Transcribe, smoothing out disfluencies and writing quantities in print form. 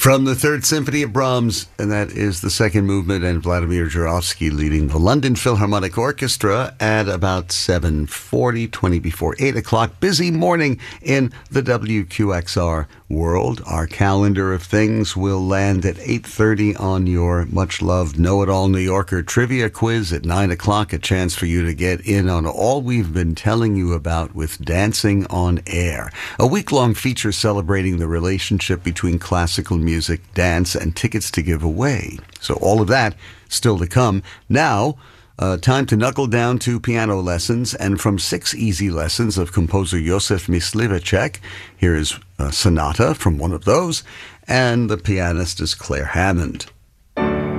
From the Third Symphony of Brahms, and that is the second movement, and Vladimir Jurowski leading the London Philharmonic Orchestra at about 7:40, 20 before 8 o'clock. Busy morning in the WQXR world. Our calendar of things will land at 8:30 on your much-loved Know-It-All New Yorker trivia quiz at 9 o'clock, a chance for you to get in on all we've been telling you about with Dancing on Air, a week-long feature celebrating the relationship between classical music, dance, and tickets to give away. So all of that still to come. Now, time to knuckle down to piano lessons, and from 6 easy lessons of composer Josef Myslivacek, here is a sonata from one of those, and the pianist is Claire Hammond.